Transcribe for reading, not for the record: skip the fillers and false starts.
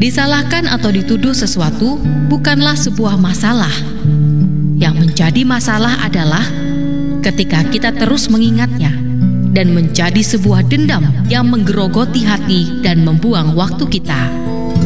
Disalahkan atau dituduh sesuatu bukanlah sebuah masalah. Yang menjadi masalah adalah ketika kita terus mengingatnya dan menjadi sebuah dendam yang menggerogoti hati dan membuang waktu kita.